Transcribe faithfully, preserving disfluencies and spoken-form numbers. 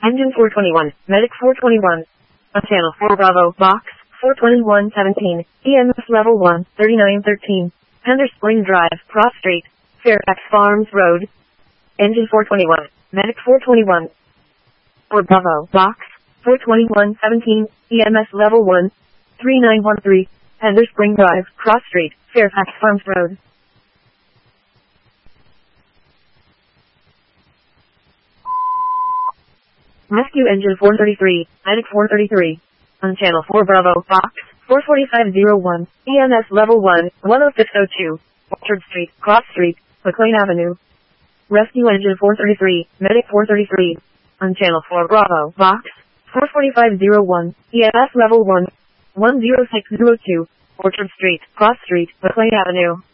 Engine four twenty-one, Medic four twenty-one. On channel four Bravo, Box four twenty-one seventeen, E M S level one, thirty-nine thirteen. Pender Spring Drive, Cross Street, Fairfax Farms Road. Engine four twenty-one, Medic four twenty-one. For Bravo, Box four twenty-one seventeen, E M S level one, thirty-nine thirteen. Pender Spring Drive, Cross Street, Fairfax Farms Road. Rescue Engine four thirty-three, Medic four thirty-three. On channel four Bravo, Box four forty-five oh one, E M S level one, one oh six oh two. Orchard Street, Cross Street, McLean Avenue. Rescue Engine four thirty-three, Medic four thirty-three. On channel four Bravo, Box four forty-five oh one, E M S level one, one oh six oh two. Orchard Street, Cross Street, McLean Avenue.